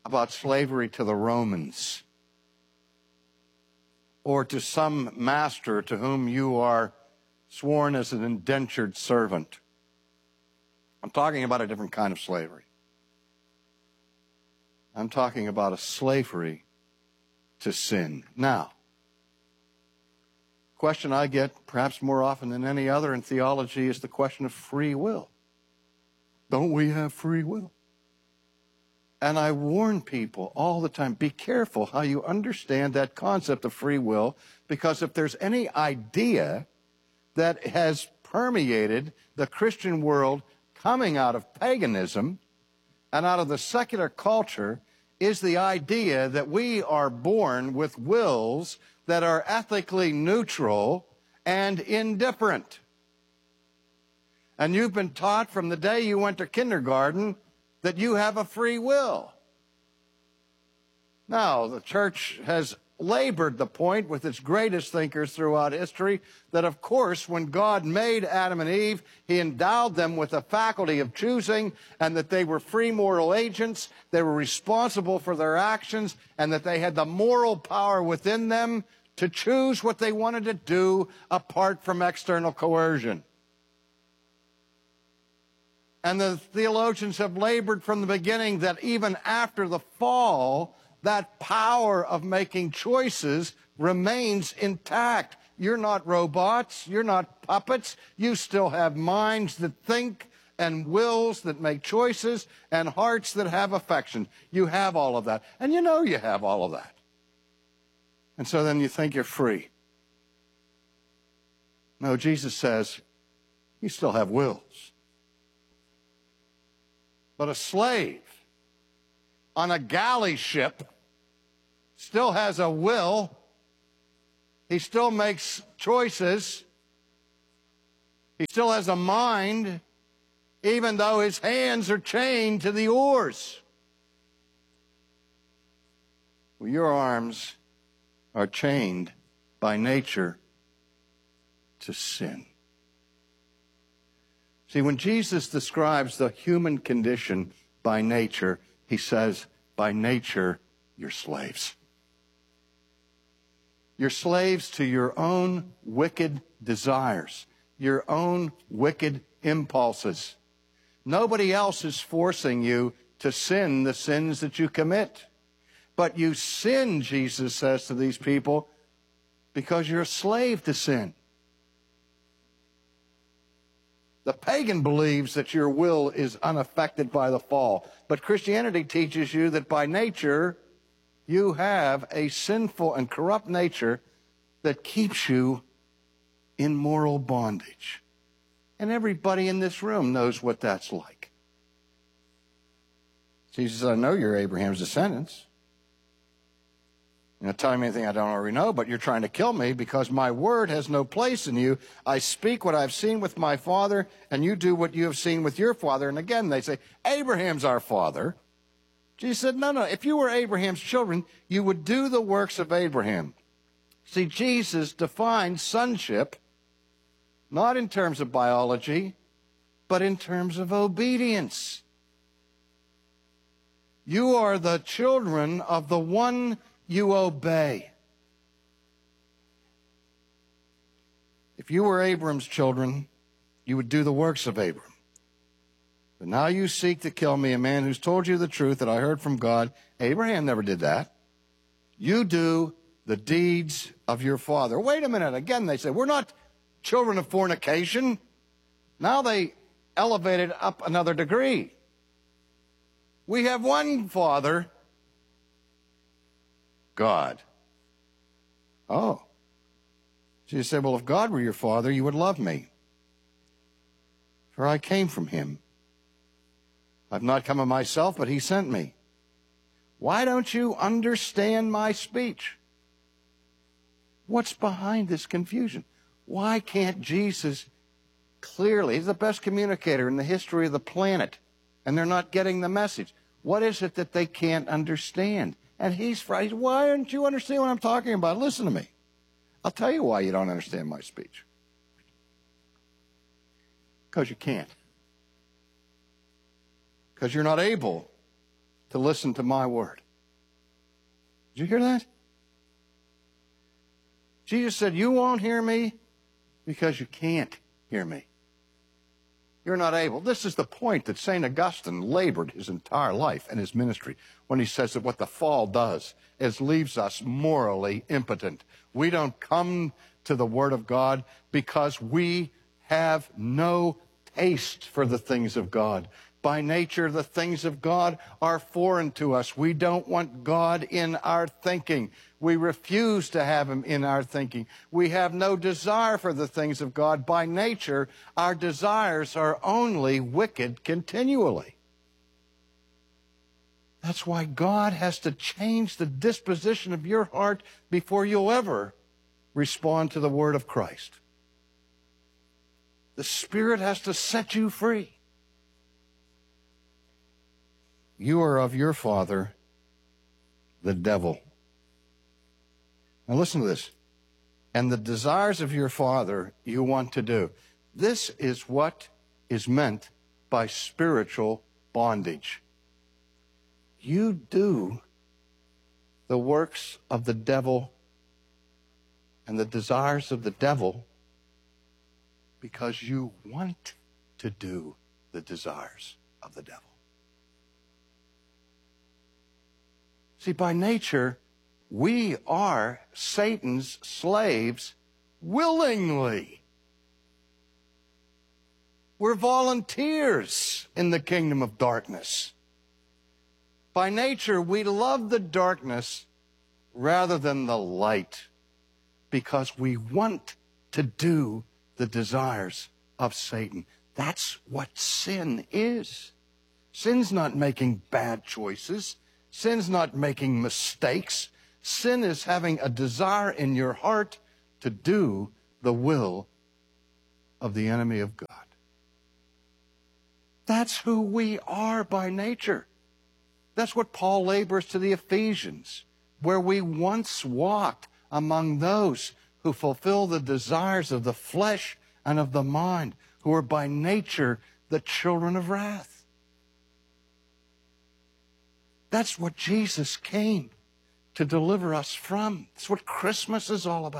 about slavery to the Romans or to some master to whom you are sworn as an indentured servant. I'm talking about a different kind of slavery. I'm talking about a slavery to sin. Now, the question I get perhaps more often than any other in theology is the question of free will. Don't we have free will? And I warn people all the time, be careful how you understand that concept of free will, because if there's any idea that has permeated the Christian world coming out of paganism and out of the secular culture, is the idea that we are born with wills that are ethically neutral and indifferent. And you've been taught from the day you went to kindergarten that you have a free will. Now, the church has labored the point with its greatest thinkers throughout history that, of course, when God made Adam and Eve, he endowed them with the faculty of choosing, and that they were free moral agents, they were responsible for their actions, and that they had the moral power within them to choose what they wanted to do apart from external coercion. And the theologians have labored from the beginning that even after the fall, that power of making choices remains intact. You're not robots. You're not puppets. You still have minds that think and wills that make choices and hearts that have affection. You have all of that. And you know you have all of that. And so then you think you're free. No, Jesus says you still have wills. But a slave on a galley ship still has a will. He still makes choices. He still has a mind, even though his hands are chained to the oars. Well, your arms are chained by nature to sin. See, when Jesus describes the human condition by nature, he says, by nature, you're slaves. You're slaves to your own wicked desires, your own wicked impulses. Nobody else is forcing you to sin the sins that you commit. But you sin, Jesus says to these people, because you're a slave to sin. The pagan believes that your will is unaffected by the fall. But Christianity teaches you that by nature, you have a sinful and corrupt nature that keeps you in moral bondage. And everybody in this room knows what that's like. Jesus says, I know you're Abraham's descendants. You're not telling me anything I don't already know, but you're trying to kill me because my word has no place in you. I speak what I've seen with my father, and you do what you have seen with your father. And again, they say, Abraham's our father. Jesus said, no. If you were Abraham's children, you would do the works of Abraham. See, Jesus defined sonship not in terms of biology, but in terms of obedience. You are the children of the one you obey. If you were Abram's children, you would do the works of Abram. But now you seek to kill me, a man who's told you the truth that I heard from God. Abraham never did that. You do the deeds of your father. Wait a minute. Again, they say, we're not children of fornication. Now they elevated up another degree. We have one Father, God. Oh. So you say, well, if God were your father, you would love me. For I came from him. I've not come of myself, but he sent me. Why don't you understand my speech? What's behind this confusion? Why can't Jesus clearly, he's the best communicator in the history of the planet, and they're not getting the message. What is it that they can't understand? And he's frightened. Why don't you understand what I'm talking about? Listen to me. I'll tell you why you don't understand my speech. Because you can't. Because you're not able to listen to my word. Did you hear that? Jesus said, you won't hear me because you can't hear me. You're not able. This is the point that St. Augustine labored his entire life and his ministry when he says that what the fall does is leaves us morally impotent. We don't come to the Word of God because we have no taste for the things of God. By nature, the things of God are foreign to us. We don't want God in our thinking. We refuse to have him in our thinking. We have no desire for the things of God. By nature, our desires are only wicked continually. That's why God has to change the disposition of your heart before you'll ever respond to the word of Christ. The Spirit has to set you free. You are of your father, the devil. Now listen to this. And the desires of your father you want to do. This is what is meant by spiritual bondage. You do the works of the devil and the desires of the devil because you want to do the desires of the devil. See, by nature, we are Satan's slaves willingly. We're volunteers in the kingdom of darkness. By nature, we love the darkness rather than the light because we want to do the desires of Satan. That's what sin is. Sin's not making bad choices. Sin's not making mistakes. Sin is having a desire in your heart to do the will of the enemy of God. That's who we are by nature. That's what Paul labors to the Ephesians, where we once walked among those who fulfill the desires of the flesh and of the mind, who are by nature the children of wrath. That's what Jesus came to deliver us from. That's what Christmas is all about.